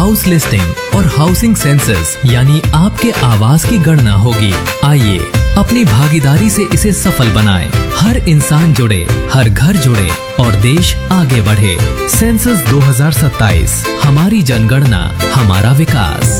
House listing और housing census यानी आपके आवास की गणना होगी। आइए अपनी भागीदारी से इसे सफल बनाएं। हर इंसान जुड़े, हर घर जुड़े और देश आगे बढ़े। सेंसस 2027, हमारी जनगणना, हमारा विकास।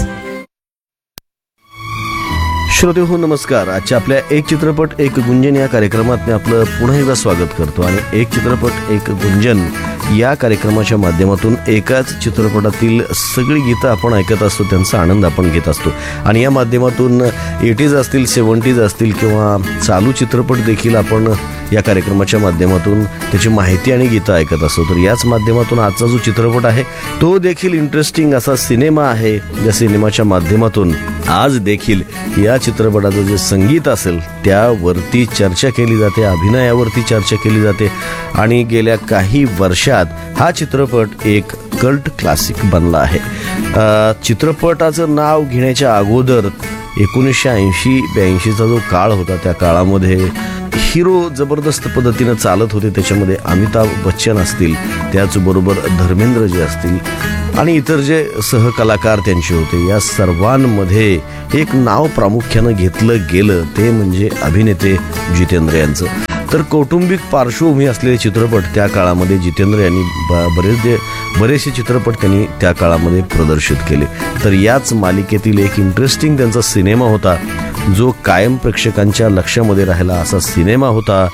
श्रोतेहो नमस्कार. आजच्या आपल्या एक चित्रपट एक गुंजन या कार्यक्रमात मी आपलं पुन्हा एकदा स्वागत करतो. आणि एक चित्रपट एक गुंजन या कार्यक्रमाच्या माध्यमातून एकाच चित्रपटातील सगळी गीतं आपण ऐकत असतो, त्यांचा आनंद आपण घेत असतो. आणि या माध्यमातून 80s असतील, 70s असतील किंवा चालू चित्रपट देखील आपण या कार्यक्रमाच्या माध्यमातून त्याची माहिती आणि गीतं ऐकत असतो. तर याच माध्यमातून आजचा जो चित्रपट आहे तो देखील इंटरेस्टिंग असा सिनेमा आहे. या सिनेमाच्या माध्यमातून आज देखील या चित्रपटाचं जे संगीत असेल त्यावरती चर्चा केली जाते, अभिनयावरती चर्चा केली जाते. आणि गेल्या काही वर्षात हा चित्रपट एक कल्ट क्लासिक बनला आहे. चित्रपटाचं नाव घेण्याच्या अगोदर 1980-82चा जो काळ होता, त्या काळामध्ये हिरो जबरदस्त पद्धतीनं चालत होते. त्याच्यामध्ये अमिताभ बच्चन असतील, त्याचबरोबर धर्मेंद्रजी असतील आणि इतर जे सहकलाकार त्यांचे होते. या सर्वांमध्ये एक नाव प्रामुख्यानं घेतलं गेलं ते म्हणजे अभिनेते जितेंद्र यांचं. तर कौटुंबिक पार्श्वभूमी असलेले चित्रपट त्या काळामध्ये जितेंद्र यांनी बरेचसे चित्रपट त्यांनी त्या काळामध्ये प्रदर्शित केले. तर याच मालिकेतील एक इंटरेस्टिंग त्यांचा सिनेमा होता जो कायम प्रेक्षकांच्या लक्षामध्ये राहिला असा सिनेमा होता.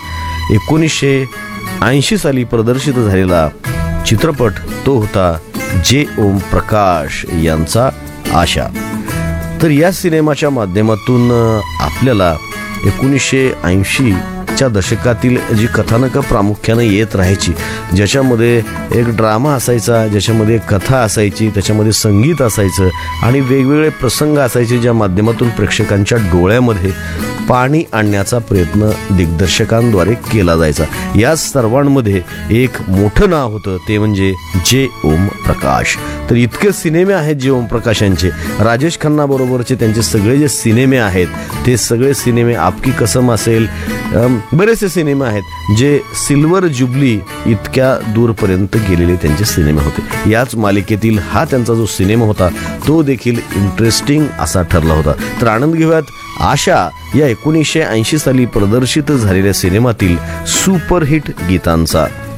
1980 साली प्रदर्शित झालेला चित्रपट तो होता जे ओम प्रकाश यांचा आशा. तर या सिनेमाच्या माध्यमातून आपल्याला 1980च्या दशकातील जी कथानकं प्रामुख्यानं येत राहायची, ज्याच्यामध्ये एक ड्रामा असायचा, ज्याच्यामध्ये कथा असायची, त्याच्यामध्ये संगीत असायचं आणि वेगवेगळे प्रसंग असायचे, ज्या माध्यमातून प्रेक्षकांच्या डोळ्यामध्ये पाणी आणण्याचा प्रयत्न दिग्दर्शकांद्वारे केला जायचा. या सर्वांमध्ये एक मोठं नाव होतं ते म्हणजे जे ओम प्रकाश. तर इतके सिनेमे आहेत जे ओम प्रकाशांचे. राजेश खन्नाबरोबरचे त्यांचे सगळे जे सिनेमे आहेत ते सगळे सिनेमे, आपकी कसम असेल, बरेचसे सिनेमे आहेत जे सिल्वर जुबली इतक्या दूरपर्यंत गेलेले त्यांचे सिनेमे होते. याच मालिकेतील हा त्यांचा जो सिनेमा होता तो देखील इंटरेस्टिंग असा ठरला होता. तर आनंद घेऊयात आशा या 1980 साली प्रदर्शित झालेल्या सिनेमातील सुपरहिट गीतांचा.